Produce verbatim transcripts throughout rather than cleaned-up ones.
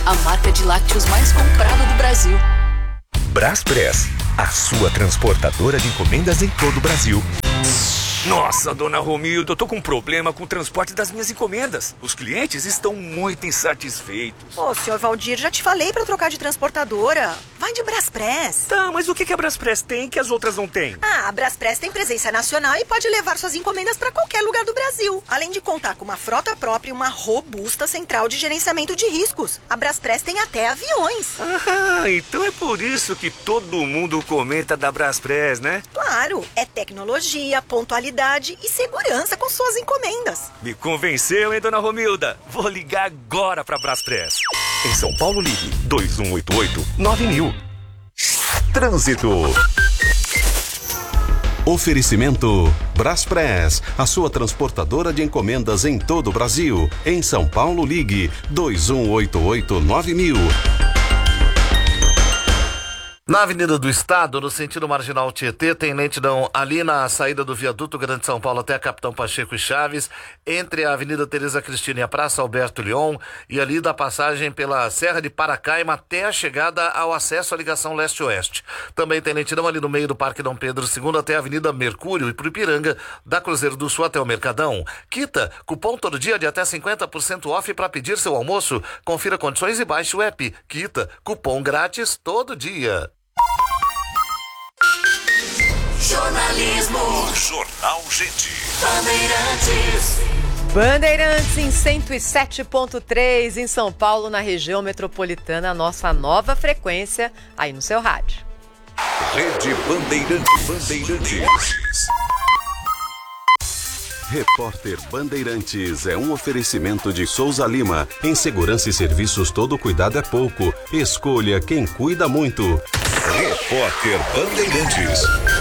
a marca de lácteos mais comprada do Brasil. Braspress, a sua transportadora de encomendas em todo o Brasil. Nossa, dona Romilda, eu tô com um problema com o transporte das minhas encomendas. Os clientes estão muito insatisfeitos. Ô, senhor Valdir, já te falei pra trocar de transportadora. Vai de Braspress. Tá, mas o que a Braspress tem que as outras não têm? Ah, a Braspress tem presença nacional e pode levar suas encomendas pra qualquer lugar do Brasil. Além de contar com uma frota própria e uma robusta central de gerenciamento de riscos. A Braspress tem até aviões. Ah, então é por isso que todo mundo comenta da Braspress, né? Claro, é tecnologia, pontualidade e segurança com suas encomendas. Me convenceu, hein, dona Romilda? Vou ligar agora pra Braspress. Em São Paulo, ligue dois um oito oito nove mil. Trânsito. Oferecimento Braspress, a sua transportadora de encomendas em todo o Brasil. Em São Paulo, ligue dois um oito oito nove mil. Na Avenida do Estado, no sentido Marginal Tietê, tem lentidão ali na saída do viaduto Grande São Paulo até a Capitão Pacheco e Chaves, entre a Avenida Teresa Cristina e a Praça Alberto Leon, e ali da passagem pela Serra de Paracaima até a chegada ao acesso à ligação leste-oeste. Também tem lentidão ali no meio do Parque Dom Pedro segundo até a Avenida Mercúrio e pro Ipiranga, da Cruzeiro do Sul até o Mercadão. Quita, cupom todo dia de até cinquenta por cento off para pedir seu almoço. Confira condições e baixe o app. Quita, cupom grátis todo dia. Jornalismo. Jornal Gente. Bandeirantes. Bandeirantes em cento e sete ponto três em São Paulo, na região metropolitana, a nossa nova frequência aí no seu rádio. Rede Bandeirantes. Bandeirantes. Repórter Bandeirantes é um oferecimento de Souza Lima. Em segurança e serviços, todo cuidado é pouco. Escolha quem cuida muito. Repórter Bandeirantes.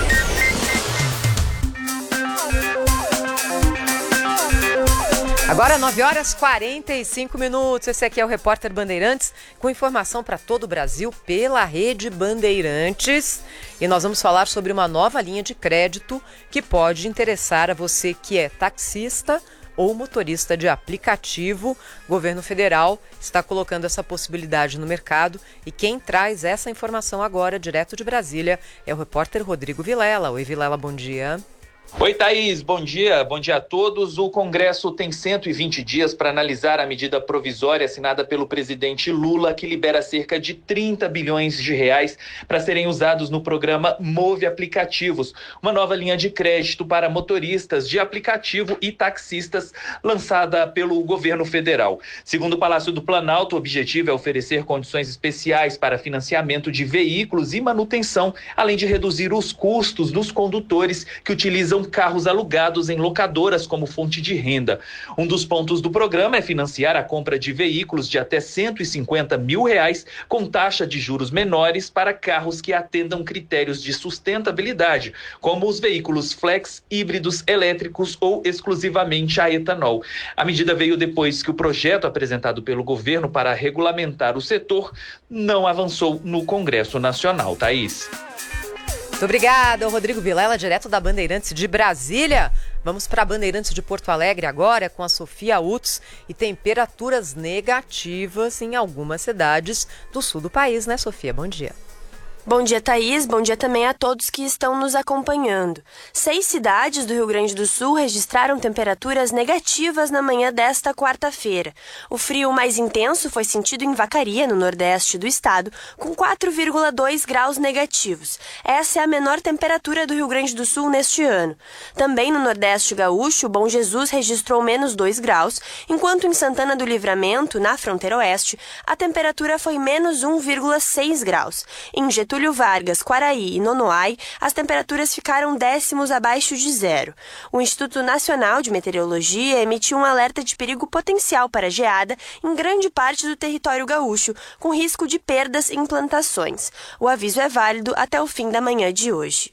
Agora nove horas e quarenta e cinco minutos. Esse aqui é o Repórter Bandeirantes, com informação para todo o Brasil pela Rede Bandeirantes. E nós vamos falar sobre uma nova linha de crédito que pode interessar a você que é taxista ou motorista de aplicativo. O governo federal está colocando essa possibilidade no mercado e quem traz essa informação agora, direto de Brasília, é o repórter Rodrigo Vilela. Oi, Vilela, bom dia. Oi, Thaís, bom dia, bom dia a todos. O Congresso tem cento e vinte dias para analisar a medida provisória assinada pelo presidente Lula, que libera cerca de trinta bilhões de reais para serem usados no programa Move Aplicativos, uma nova linha de crédito para motoristas de aplicativo e taxistas lançada pelo governo federal. Segundo o Palácio do Planalto, o objetivo é oferecer condições especiais para financiamento de veículos e manutenção, além de reduzir os custos dos condutores que utilizam carros alugados em locadoras como fonte de renda. Um dos pontos do programa é financiar a compra de veículos de até cento e cinquenta mil reais com taxa de juros menores para carros que atendam critérios de sustentabilidade, como os veículos flex, híbridos, elétricos ou exclusivamente a etanol. A medida veio depois que o projeto apresentado pelo governo para regulamentar o setor não avançou no Congresso Nacional. Thaís. Muito obrigada, Rodrigo Vilela, direto da Bandeirantes de Brasília. Vamos para a Bandeirantes de Porto Alegre agora com a Sofia Utz e temperaturas negativas em algumas cidades do sul do país, né, Sofia? Bom dia. Bom dia, Thaís. Bom dia também a todos que estão nos acompanhando. Seis cidades do Rio Grande do Sul registraram temperaturas negativas na manhã desta quarta-feira. O frio mais intenso foi sentido em Vacaria, no nordeste do estado, com quatro vírgula dois graus negativos. Essa é a menor temperatura do Rio Grande do Sul neste ano. Também no nordeste gaúcho, Bom Jesus registrou menos dois graus, enquanto em Santana do Livramento, na fronteira oeste, a temperatura foi menos um vírgula seis graus. Em Getúlio Getúlio Vargas, Quaraí e Nonoai, as temperaturas ficaram décimos abaixo de zero. O Instituto Nacional de Meteorologia emitiu um alerta de perigo potencial para geada em grande parte do território gaúcho, com risco de perdas em plantações. O aviso é válido até o fim da manhã de hoje.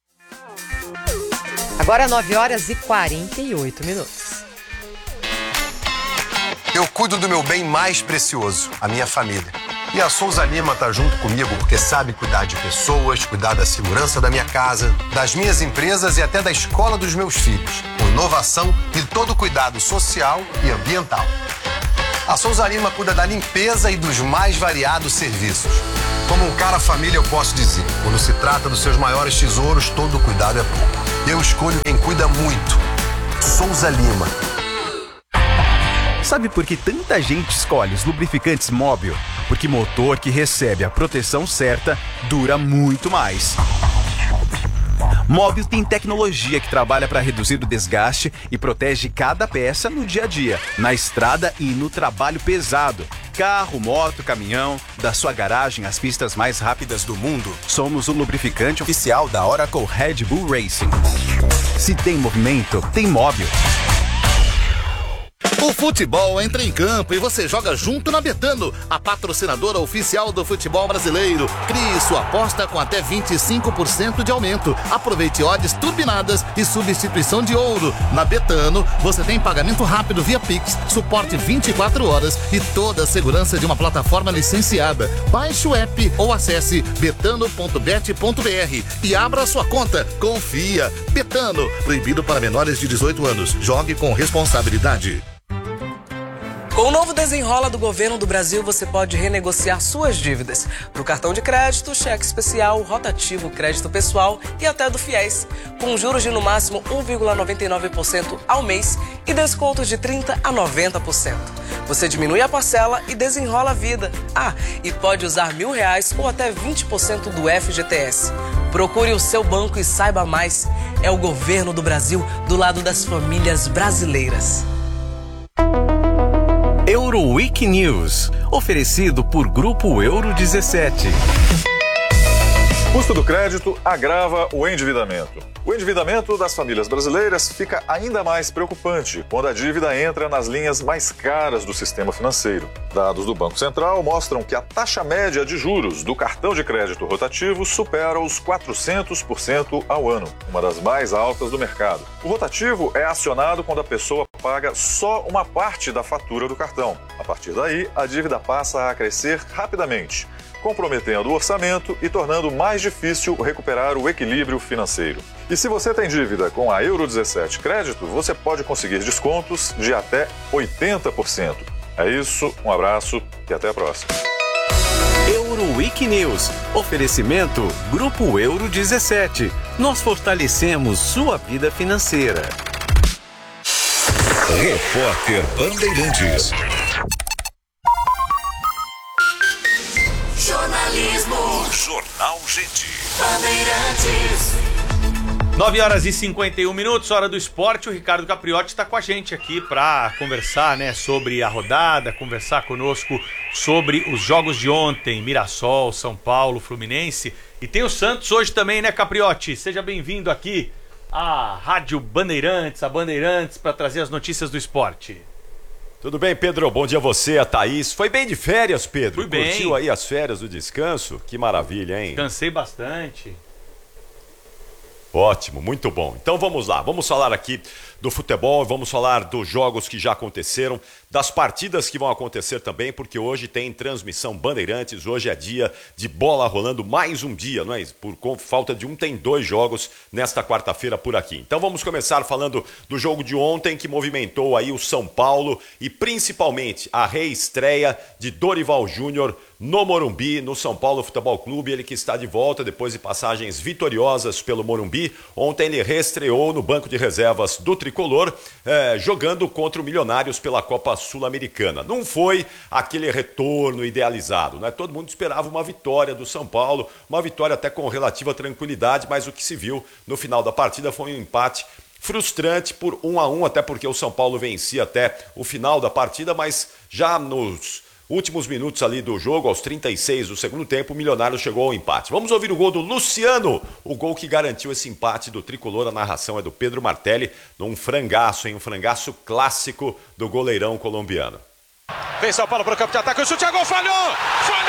Agora nove horas e quarenta e oito minutos. Eu cuido do meu bem mais precioso, a minha família. E a Souza Lima tá junto comigo porque sabe cuidar de pessoas, cuidar da segurança da minha casa, das minhas empresas e até da escola dos meus filhos, com inovação e todo cuidado social e ambiental. A Souza Lima cuida da limpeza e dos mais variados serviços. Como um cara família, eu posso dizer, quando se trata dos seus maiores tesouros, todo cuidado é pouco. Eu escolho quem cuida muito. Souza Lima. Sabe por que tanta gente escolhe os lubrificantes Móbil? Porque motor que recebe a proteção certa dura muito mais. Móbil tem tecnologia que trabalha para reduzir o desgaste e protege cada peça no dia a dia, na estrada e no trabalho pesado. Carro, moto, caminhão, da sua garagem às pistas mais rápidas do mundo, somos o lubrificante oficial da Oracle Red Bull Racing. Se tem movimento, tem Móbil. O futebol entra em campo e você joga junto na Betano, a patrocinadora oficial do futebol brasileiro. Crie sua aposta com até vinte e cinco por cento de aumento. Aproveite odds turbinadas e substituição de ouro. Na Betano, você tem pagamento rápido via Pix, suporte vinte e quatro horas e toda a segurança de uma plataforma licenciada. Baixe o app ou acesse betano ponto bet ponto br e abra sua conta. Confia. Betano, proibido para menores de dezoito anos. Jogue com responsabilidade. Com o novo Desenrola do Governo do Brasil, você pode renegociar suas dívidas. Para o cartão de crédito, cheque especial, rotativo, crédito pessoal e até do FIES. Com juros de no máximo um vírgula noventa e nove por cento ao mês e descontos de trinta por cento a noventa por cento. Você diminui a parcela e desenrola a vida. Ah, e pode usar mil reais ou até vinte por cento do F G T S. Procure o seu banco e saiba mais. É o Governo do Brasil do lado das famílias brasileiras. Euroweek News, oferecido por Grupo Euro dezessete. Custo do crédito agrava o endividamento. O endividamento das famílias brasileiras fica ainda mais preocupante quando a dívida entra nas linhas mais caras do sistema financeiro. Dados do Banco Central mostram que a taxa média de juros do cartão de crédito rotativo supera os quatrocentos por cento ao ano, uma das mais altas do mercado. O rotativo é acionado quando a pessoa paga só uma parte da fatura do cartão. A partir daí, a dívida passa a crescer rapidamente, comprometendo o orçamento e tornando mais difícil recuperar o equilíbrio financeiro. E se você tem dívida com a Euro dezessete Crédito, você pode conseguir descontos de até oitenta por cento. É isso, um abraço e até a próxima. Euroweek News, oferecimento Grupo Euro dezessete. Nós fortalecemos sua vida financeira. Repórter Bandeirantes. Jornalismo. Jornal Gente. Bandeirantes. nove horas e cinquenta e um minutos, hora do esporte. O Ricardo Capriotti está com a gente aqui para conversar, né, sobre a rodada, conversar conosco sobre os jogos de ontem, Mirassol, São Paulo, Fluminense. E tem o Santos hoje também, né, Capriotti? Seja bem-vindo aqui à Rádio Bandeirantes, a Bandeirantes, para trazer as notícias do esporte. Tudo bem, Pedro? Bom dia a você, a Thaís. Foi bem de férias, Pedro? Fui bem. Curtiu aí as férias do descanso? Que maravilha, hein? Cansei bastante. Ótimo, muito bom. Então vamos lá, vamos falar aqui do futebol, vamos falar dos jogos que já aconteceram, das partidas que vão acontecer também, porque hoje tem transmissão Bandeirantes, hoje é dia de bola rolando mais um dia, não é? Por falta de um, tem dois jogos nesta quarta-feira por aqui. Então vamos começar falando do jogo de ontem, que movimentou aí o São Paulo e principalmente a reestreia de Dorival Júnior no Morumbi, no São Paulo Futebol Clube, ele que está de volta depois de passagens vitoriosas pelo Morumbi. Ontem ele reestreou no banco de reservas do Tricolor, eh, jogando contra o Milionários pela Copa Sul-Americana. Não foi aquele retorno idealizado, né? Todo mundo esperava uma vitória do São Paulo, uma vitória até com relativa tranquilidade, mas o que se viu no final da partida foi um empate frustrante por um a um, até porque o São Paulo vencia até o final da partida, mas já nos últimos minutos ali do jogo, aos trinta e seis do segundo tempo, o Milionário chegou ao empate. Vamos ouvir o gol do Luciano, o gol que garantiu esse empate do Tricolor. A narração é do Pedro Martelli, num frangaço, hein? Um frangaço clássico do goleirão colombiano. Vem São Paulo para o campo de ataque, o chute a gol, falhou! Falhou!